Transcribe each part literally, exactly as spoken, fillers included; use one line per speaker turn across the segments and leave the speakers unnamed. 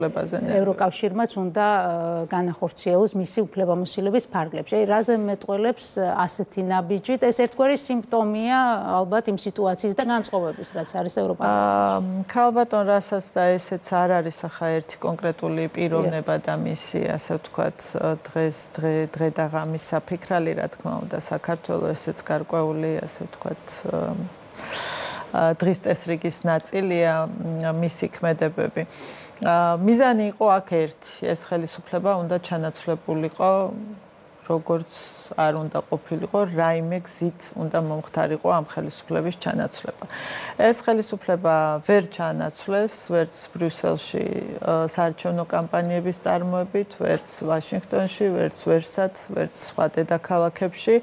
ევროკავშირმაც უნდა განახორციელოს მისი უფლებამოსილების ფარგლებში. აი, რაზე მეტყველებს ასეთი ნაბიჯით? ეს ერთგვარი სიმპტომია ალბათ იმ სიტუაციის და განწყობების, რაც არის ევროპარლამენტში.
ქალბატონ რასაც და ესეც არ არის ახლა ერთი კონკრეტული პიროვნება და მისი, ასე ვთქვათ, დღეს დღე დღე და ღამის საფიქრალი, რა თქმა უნდა, საქართველოს ესეც გარკვეული, ასე ვთქვათ, დღის წესრიგის ნაწილია მისი ქმედებები. მიზანი იყო აქ ერთი, ეს ხელისუფლება უნდა ჩანაცვლებულიყო, როგორც არ უნდა ყოფილიყო, რაიმე გზით უნდა მომხდარიყო ამ ხელისუფლების ჩანაცვლება. ეს ხელისუფლება ვერ ჩანაცვლეს, ვერც ბრიუსელში საარჩევნო კამპანიების წარმოებით, ვერც ვაშინგტონში, ვერც ვერსად, ვერც სხვა დედაქალაქებში.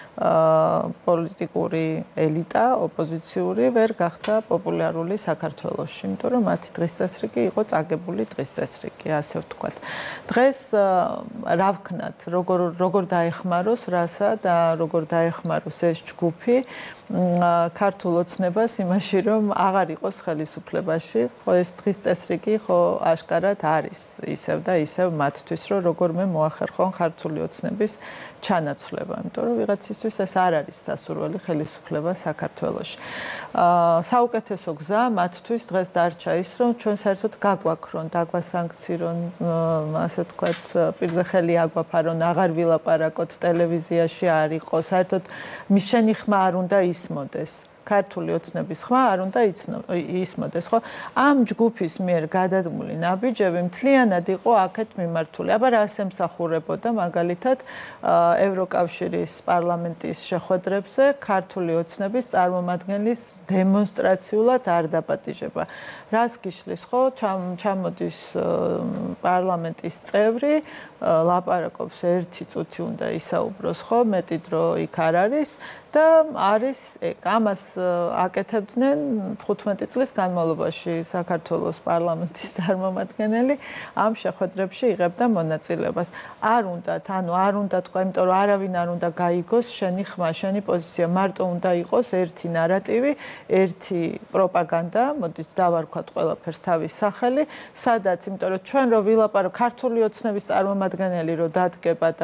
პოლიტიკური ელიტა, ოპოზიციური ვერ გახდა პოპულარული საქართველოში, იმიტომ რომ მათი დღის წესრიგი იყო წაგებული დღის წესრიგი, ასე ვთქვათ. დღეს რა ვქნათ, როგორ როგორ დაეხმაროს რასა და როგორ დაეხმაროს ეს ჯგუფი ქართულ ოცნებას იმაში, რომ აღარ იყოს ხელისუფლებაში, ხო ეს დღის წესრიგი ხო აშკარად არის ისევ და ისევ მათთვის, რომ როგორმე მოახერხონ ქართული ოცნების ჩანაცვლება, იმიტომ რომ ვიღაცისთვის ეს არ არის სასურველი ხელისუფლება საქართველოში. საუკეთესო გზა მათთვის დღეს დარჩა ის, რომ ჩვენ საერთოდ გაგვაქრონ, დაგვასანქცირონ, ასე ვთქვათ, პირზე ხელი აგვაფარონ, აღარ ვილაპარაკოთ ტელევიზიაში არ იყო, საერთოდ მის შენი ხმა არ უნდა ისმოდეს. ქართული ოცნების ხმა არ უნდა ისმოდეს, ხო? ამ ჯგუფის მიერ გადადგმული ნაბიჯები მთლიანად იყო აქეთ მიმართული. აბა რა ასემსახურებოდა მაგალითად ევროკავშირის პარლამენტის შეხვედრებზე ქართული ოცნების წარმომადგენლის დემონსტრაციულად არ დაპატიჟება. რას გიშლის, ხო? ჩამოდის პარლამენტის წევრი, ლაპარაკობს ერთი წუთი უნდა ისაუბროს, ხო? მეტი დრო იქ არ არის და არის ეგ ამას აკეთებდნენ თხუთმეტი წლის განმავლობაში საქართველოს პარლამენტის წარმომადგენელი ამ შეხვედრებში იღებდა მონაწილეობას. არ უნდათ, ანუ არ უნდა თქვა, იმიტომ რომ არავინ არ უნდა გაიგოს შენი ხმა, შენი პოზიცია, მარტო უნდა იყოს ერთი ნარატივი, ერთი პროპაგანდა, მოდით დავარქვათ ყველაფერს თავის სახელი, სადაც, იმიტომ რომ ჩვენ რო ვილაპარაკ ქართული ოცნების წარმომადგენელი რო დადგება და